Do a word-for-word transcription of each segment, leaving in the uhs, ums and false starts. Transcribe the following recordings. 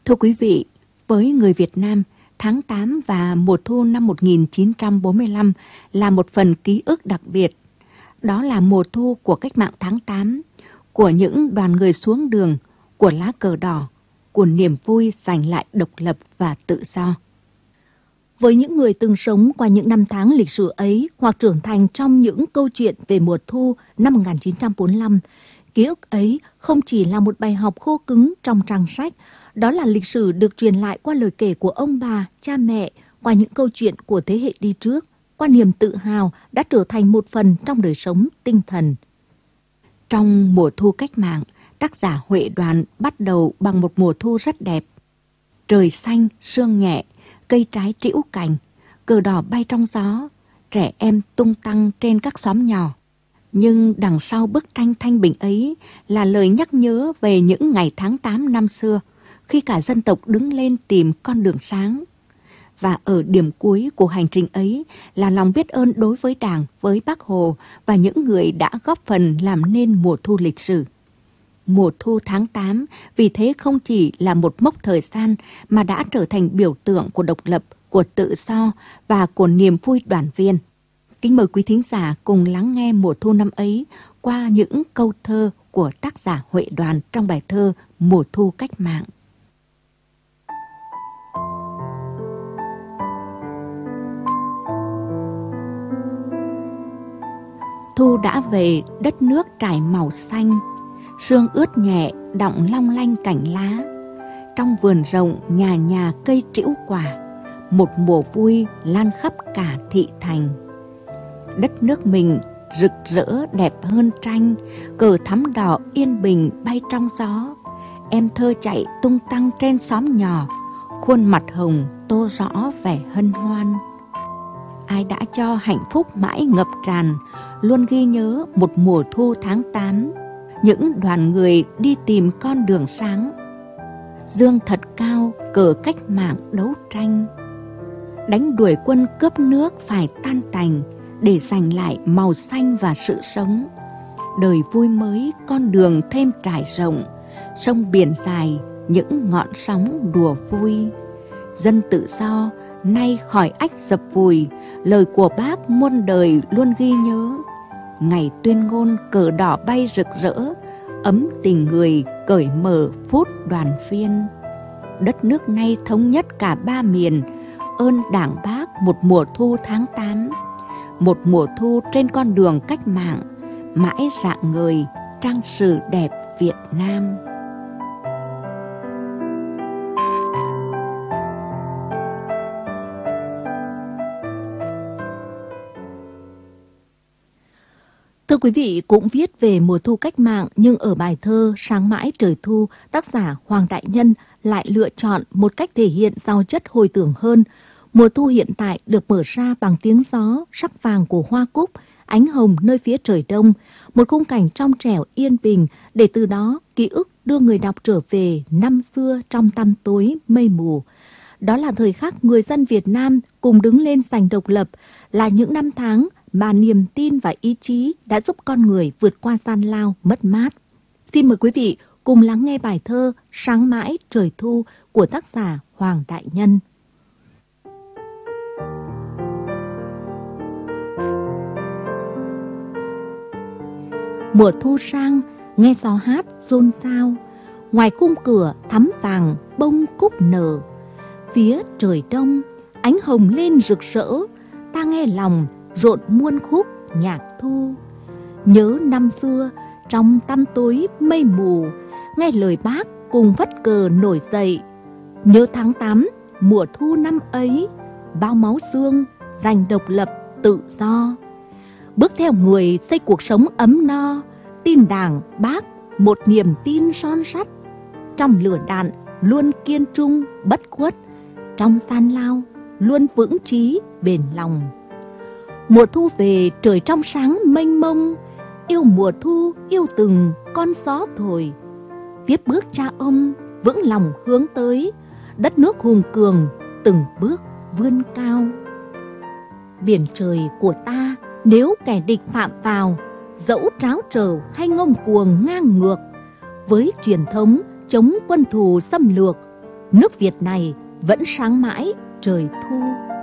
Thưa quý vị, với người Việt Nam, tháng tám và mùa thu năm một nghìn chín trăm bốn mươi lăm là một phần ký ức đặc biệt. Đó là mùa thu của cách mạng tháng tám, của những đoàn người xuống đường, của lá cờ đỏ, của niềm vui giành lại độc lập và tự do. Với những người từng sống qua những năm tháng lịch sử ấy hoặc trưởng thành trong những câu chuyện về mùa thu năm một nghìn chín trăm bốn mươi lăm, ký ức ấy không chỉ là một bài học khô cứng trong trang sách, đó là lịch sử được truyền lại qua lời kể của ông bà, cha mẹ, qua những câu chuyện của thế hệ đi trước, qua niềm tự hào đã trở thành một phần trong đời sống tinh thần. Trong mùa thu cách mạng, tác giả Huệ Đoàn bắt đầu bằng một mùa thu rất đẹp. Trời xanh, sương nhẹ, cây trái trĩu cành, cờ đỏ bay trong gió, trẻ em tung tăng trên các xóm nhỏ. Nhưng đằng sau bức tranh thanh bình ấy là lời nhắc nhớ về những ngày tháng tám năm xưa, khi cả dân tộc đứng lên tìm con đường sáng. Và ở điểm cuối của hành trình ấy là lòng biết ơn đối với Đảng, với Bác Hồ và những người đã góp phần làm nên mùa thu lịch sử. Mùa thu tháng tám vì thế không chỉ là một mốc thời gian mà đã trở thành biểu tượng của độc lập, của tự do và của niềm vui đoàn viên. Kính mời quý thính giả cùng lắng nghe mùa thu năm ấy qua những câu thơ của tác giả Huệ Đoàn trong bài thơ Mùa thu cách mạng. Thu đã về, đất nước trải màu xanh, sương ướt nhẹ đọng long lanh cành lá. Trong vườn rộng nhà nhà cây trĩu quả, một mùa vui lan khắp cả thị thành. Đất nước mình rực rỡ đẹp hơn tranh, cờ thắm đỏ yên bình bay trong gió. Em thơ chạy tung tăng trên xóm nhỏ, khuôn mặt hồng tô rõ vẻ hân hoan. Ai đã cho hạnh phúc mãi ngập tràn, luôn ghi nhớ một mùa thu tháng tám, những đoàn người đi tìm con đường sáng. Dương thật cao cờ cách mạng đấu tranh, đánh đuổi quân cướp nước phải tan tành, để giành lại màu xanh và sự sống. Đời vui mới con đường thêm trải rộng, sông biển dài những ngọn sóng đùa vui. Dân tự do nay khỏi ách dập vùi, lời của Bác muôn đời luôn ghi nhớ. Ngày tuyên ngôn cờ đỏ bay rực rỡ, ấm tình người cởi mở phút đoàn viên. Đất nước nay thống nhất cả ba miền, ơn Đảng Bác một mùa thu tháng tám. Một mùa thu trên con đường cách mạng, mãi rạng ngời trang sử đẹp Việt Nam. Thưa quý vị, cũng viết về mùa thu cách mạng nhưng ở bài thơ Sáng mãi trời thu, tác giả Hoàng Đại Nhân lại lựa chọn một cách thể hiện giàu chất hồi tưởng hơn. Mùa thu hiện tại được mở ra bằng tiếng gió, sắc vàng của hoa cúc, ánh hồng nơi phía trời đông, một khung cảnh trong trẻo yên bình để từ đó ký ức đưa người đọc trở về năm xưa trong tăm tối mây mù. Đó là thời khắc người dân Việt Nam cùng đứng lên giành độc lập, là những năm tháng mà niềm tin và ý chí đã giúp con người vượt qua gian lao mất mát. Xin mời quý vị cùng lắng nghe bài thơ Sáng mãi trời thu của tác giả Hoàng Đại Nhân. Mùa thu sang, nghe gió hát rôn rao, ngoài khung cửa thắm vàng bông cúc nở. Phía trời đông, ánh hồng lên rực rỡ, ta nghe lòng rộn muôn khúc nhạc thu. Nhớ năm xưa, trong tăm tối mây mù, nghe lời Bác cùng vất cờ nổi dậy. Nhớ tháng tám, mùa thu năm ấy, bao máu xương, giành độc lập tự do. Bước theo người xây cuộc sống ấm no, tin Đảng Bác một niềm tin son sắt. Trong lửa đạn luôn kiên trung bất khuất, trong gian lao luôn vững chí bền lòng. Mùa thu về trời trong sáng mênh mông, yêu mùa thu yêu từng con gió thổi. Tiếp bước cha ông vững lòng hướng tới, đất nước hùng cường từng bước vươn cao. Biển trời của ta nếu kẻ địch phạm vào, dẫu tráo trở hay ngông cuồng ngang ngược, với truyền thống chống quân thù xâm lược, nước Việt này vẫn sáng mãi trời thu.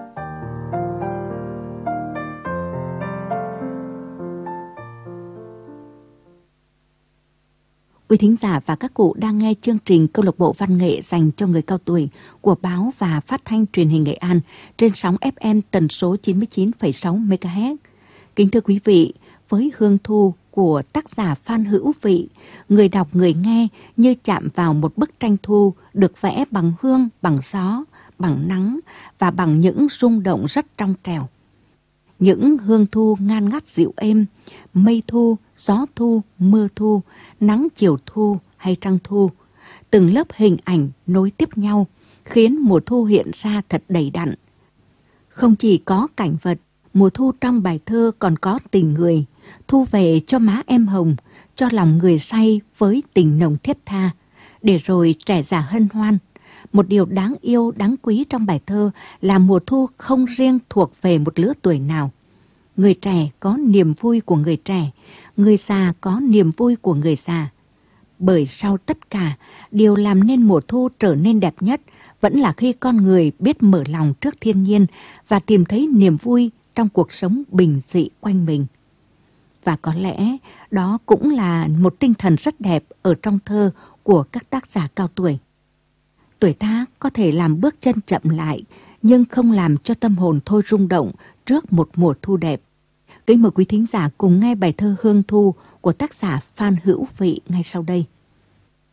Quý thính giả và các cụ đang nghe chương trình Câu lạc bộ văn nghệ dành cho người cao tuổi của báo và phát thanh truyền hình Nghệ An trên sóng ép em tần số chín mươi chín phẩy sáu mê ga héc. Kính thưa quý vị, với hương thu của tác giả Phan Hữu Vị, người đọc người nghe như chạm vào một bức tranh thu được vẽ bằng hương, bằng gió, bằng nắng và bằng những rung động rất trong trẻo. Những hương thu ngan ngắt dịu êm, mây thu, gió thu, mưa thu, nắng chiều thu hay trăng thu, từng lớp hình ảnh nối tiếp nhau khiến mùa thu hiện ra thật đầy đặn. Không chỉ có cảnh vật, mùa thu trong bài thơ còn có tình người, thu về cho má em hồng, cho lòng người say với tình nồng thiết tha, để rồi trẻ già hân hoan. Một điều đáng yêu, đáng quý trong bài thơ là mùa thu không riêng thuộc về một lứa tuổi nào. Người trẻ có niềm vui của người trẻ, người già có niềm vui của người già. Bởi sau tất cả, điều làm nên mùa thu trở nên đẹp nhất vẫn là khi con người biết mở lòng trước thiên nhiên và tìm thấy niềm vui trong cuộc sống bình dị quanh mình. Và có lẽ đó cũng là một tinh thần rất đẹp ở trong thơ của các tác giả cao tuổi. Tuổi tác có thể làm bước chân chậm lại, nhưng không làm cho tâm hồn thôi rung động trước một mùa thu đẹp. Kính mời quý thính giả cùng nghe bài thơ Hương Thu của tác giả Phan Hữu Vị ngay sau đây.